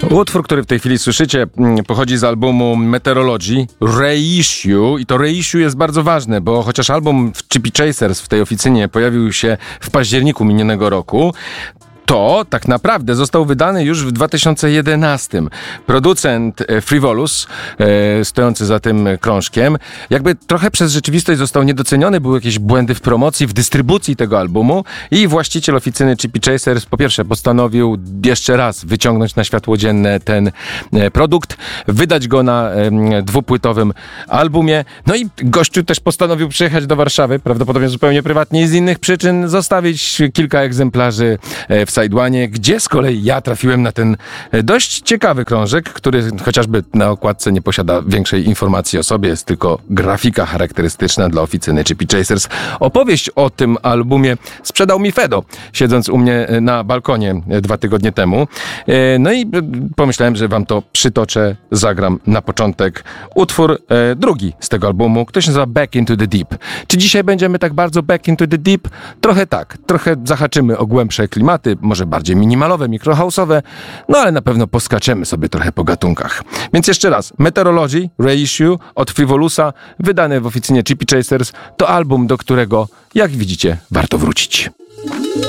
Utwór, który w tej chwili słyszycie, pochodzi z albumu Meteorology Reissue i to reissue jest bardzo ważne, bo chociaż album Chippy Chasers w tej oficynie pojawił się w październiku minionego roku, to tak naprawdę został wydany już w 2011. Producent Frivolous, stojący za tym krążkiem, jakby trochę przez rzeczywistość został niedoceniony, były jakieś błędy w promocji, w dystrybucji tego albumu i właściciel oficyny Chippy Chasers po pierwsze postanowił jeszcze raz wyciągnąć na światło dzienne ten produkt, wydać go na dwupłytowym albumie. No i gościu też postanowił przyjechać do Warszawy, prawdopodobnie zupełnie prywatnie i z innych przyczyn zostawić kilka egzemplarzy w Sidełanie, gdzie z kolei ja trafiłem na ten dość ciekawy krążek, który chociażby na okładce nie posiada większej informacji o sobie, jest tylko grafika charakterystyczna dla oficyny Chippy Chasers. Opowieść o tym albumie sprzedał mi Fedo, siedząc u mnie na balkonie 2 tygodnie temu. No i pomyślałem, że wam to przytoczę, zagram na początek utwór drugi z tego albumu, który się nazywa Back into the Deep. Czy dzisiaj będziemy tak bardzo back into the deep? Trochę tak. Trochę zahaczymy o głębsze klimaty, może bardziej minimalowe, mikrohouse'owe, no ale na pewno poskaczemy sobie trochę po gatunkach. Więc jeszcze raz, Meteorology Reissue od Frivolusa, wydany w oficynie Chippy Chasers, to album, do którego, jak widzicie, warto wrócić.